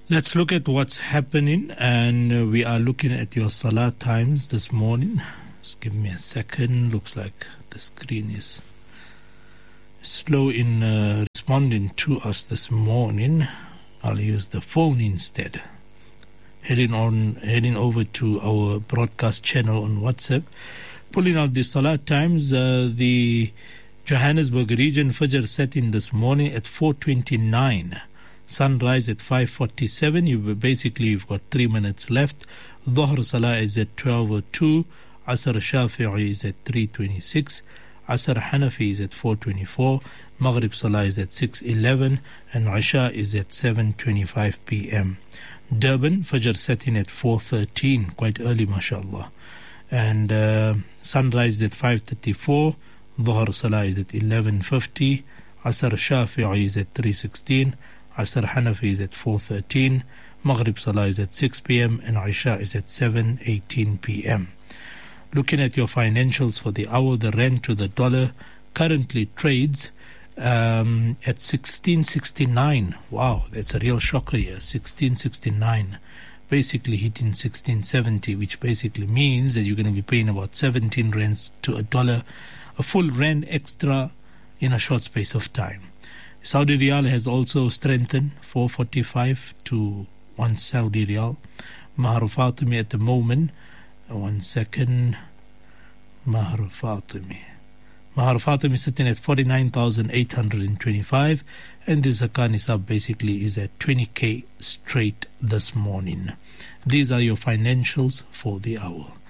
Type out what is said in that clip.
Let's look at what's happening, and we are looking at your Salah times this morning. Just give me a second. Looks like the screen is slow in responding to us this morning. I'll use the phone instead. Heading over to our broadcast channel on WhatsApp. Pulling out the Salah times, the Johannesburg region Fajr set in this morning at 4:29. Sunrise at 5:47. You've got 3 minutes left. Dhuhr Salah is at 12:02. Asr Shafi'i is at 3:26. Asr Hanafi is at 4:24. Maghrib Salah is at 6:11. And Isha is at 7:25 p.m. Durban Fajr setting at 4:13, quite early, mashallah. And sunrise is at 5:34. Dhuhr Salah is at 11:50. Asr Shafi'i is at 3:16. Asr Hanafi is at 4:13. Maghrib Salah is at 6 p.m. and Isha is at 7:18 p.m. Looking at your financials for the hour, the rand to the dollar currently trades at 16.69. Wow, that's a real shocker here. 16.69, basically hitting 16.70, which basically means that you're going to be paying about 17 rands to a dollar, a full rand extra in a short space of time. Saudi Riyal has also strengthened, 445 to 1 Saudi Riyal. Mahar Fatimi at the moment, 1 second, Mahar Fatimi sitting at 49,825, and the Zakah Nisab basically is at 20k straight this morning. These are your financials for the hour.